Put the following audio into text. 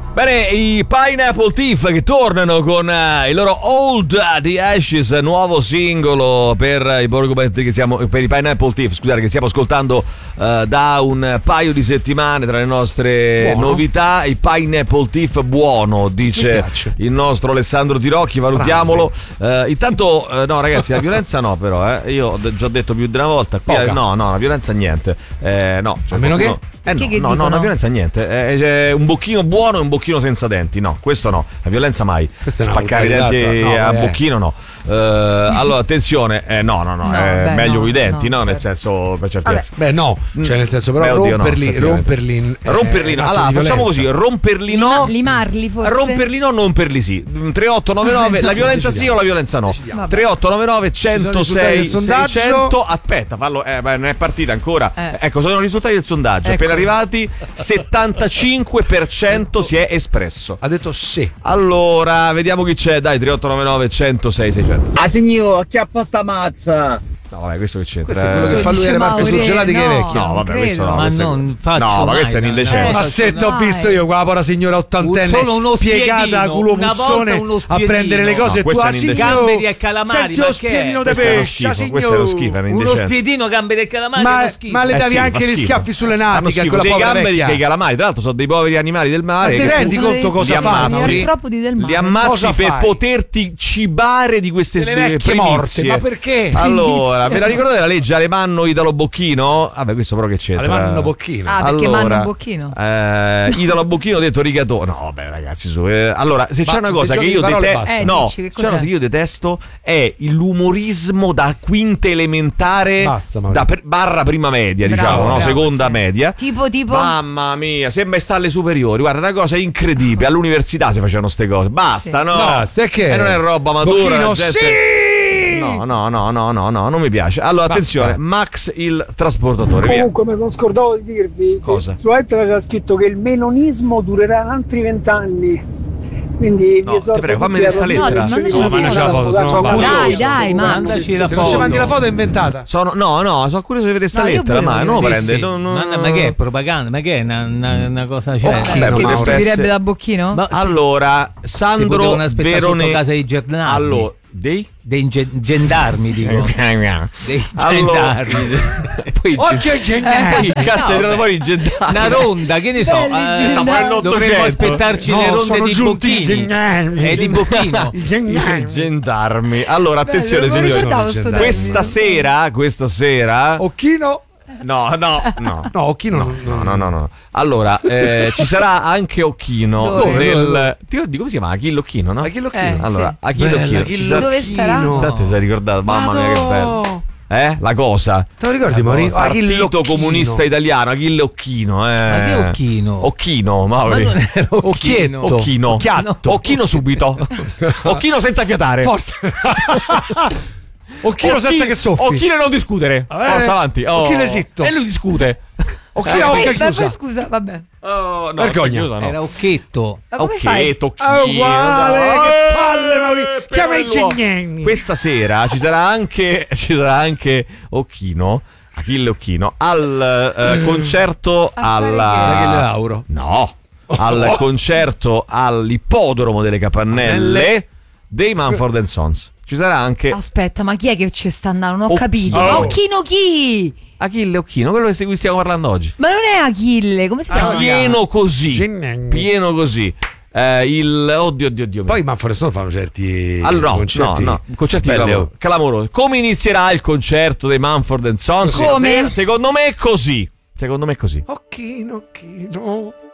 Bene, i Pineapple Thief che tornano con il loro Old The Ashes, nuovo singolo per i per i Pineapple Thief, scusate, che stiamo ascoltando da un paio di settimane tra le nostre novità. I Pineapple Thief buono, dice il nostro Alessandro Tirocchi, valutiamolo. Intanto no ragazzi, la violenza no, però io ho già detto più di una volta qui, no, la violenza niente, no, cioè, a meno che no, la violenza niente, un bocchino buono e un bocchino senza denti, no, questo no, la violenza mai. Spaccare i denti a bocchino no. Allora attenzione, no, è meglio con i denti, no, certo. Nel senso, per certi versi. Beh no, cioè nel senso, però romperli allora facciamo così, romperli no, limarli forse, romperli no, non perli sì. 3899 la violenza sì o la violenza no. 3899 106 600. Aspetta, fallo, non è partita ancora. Ecco, sono i risultati del sondaggio, appena arrivati. 75% si è espresso, ha detto sì. Allora vediamo chi c'è, dai. 3899 106 600. Signor, acchiappa sta mazza. No, vabbè, questo che c'entra? Questo è quello che fa lui, reparto surgelati che è vecchio. No, vabbè, questo no. Ma non faccio. No, ma questo è un'indecenza. Ma se t'ho visto io, quella povera signora ottantenne piegata culo puzzone a prendere le cose, tu gamberi e calamari. Senti lo spiedino di pesce, signor. Questo è lo schifo, è uno spiedino, gamberi e calamari. Ma le davi anche gli schiaffi sulle natiche a quella povera vecchia. I gamberi e i calamari, tra l'altro, sono dei poveri animali del mare. Ma ti rendi conto cosa fanno? Li ammazzi per poterti cibare di queste vecchie morte. Ma perché? Allora, ve la ricordate la legge Alemanno Italo Bocchino? Vabbè, questo però che c'entra? Alemanno Bocchino. Perché Manno Bocchino. Italo Bocchino detto rigatone. No, vabbè, ragazzi, su. Allora, se c'è una cosa che io detesto, no, c'è una cosa che io detesto è l'umorismo da quinta elementare, barra prima media, diciamo, no? Seconda media. Tipo. Mamma mia, sembra stare alle superiori. Guarda, una cosa incredibile. All'università si facevano ste cose. Basta, no? Basta, che? Non è roba matura. Bocchino, sì! No, non mi piace. Allora, attenzione, Max il trasportatore. Comunque, mi sono scordato di dirvi cosa? Che su Etna c'era scritto che il menonismo durerà altri 20 anni. Quindi ti prego, fammi questa lettera. Dai, Max. Se non ci mandi la foto è inventata. Sono curioso di vedere questa lettera, ma non lo prende. Ma che è propaganda? Ma che è una cosa? Cioè, che stupirebbe da Bocchino? Allora, Sandro Verone, casa di giornali. Allora, dei gendarmi, dico. Dei gendarmi. Occhio ai gendarmi. Cazzo, è tirato fuori i gendarmi. Una ronda, che ne so. Dovremmo aspettarci le ronde di Bocchini. E di Bocchino. I gendarmi. Allora, attenzione, signori. Questa sera. Occhino. No, Occhino no. Allora, ci sarà anche Occhino come si chiama? Achille Occhino, no? Achille Occhino. Allora, Achille Occhino. Dove starà? Tanto si è ricordato, mamma mia che bello. La cosa. Te lo ricordi, Maurizio? Partito Comunista Italiano, Achille Occhino. Ma che Occhino? Occhino, Mauri. Ma non era Occhino. Occhino subito. Occhino senza fiatare. Forza. Occhino senza che soffi. Occhino non discutere. Forza avanti. Occhino zitto. E lui discute. Occhino chiusa. Scusa, vabbè. No, vergogna. Chiusa, no. Era Occhetto. Occhino. Uguale. Che palle, Maurizio. Chiama i gegneni. Questa sera ci sarà anche Occhino. Achille Occhino al concerto Lauro. No. Al concerto all'ippodromo delle Capannelle dei Mumford & Sons. Ci sarà anche. Aspetta, ma chi è che ci sta andando? Non ho capito. Ma Occhino chi? Achille Occhino, quello di cui stiamo parlando oggi. Ma non è Achille, come si chiama? Pieno così. Oddio. Poi Mumford & Sons fanno certi concerti. No, concerti clamorosi. Come inizierà il concerto dei Mumford & Sons? Come? Secondo me è così. Occhino.